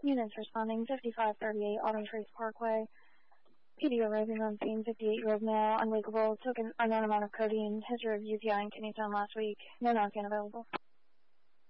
Units responding 5538 Autumn Trace Parkway. PD arriving on scene, 58-year-old male, unwakable, took an unknown amount of codeine, history of UTI and kidney stone last week. No Narcan available.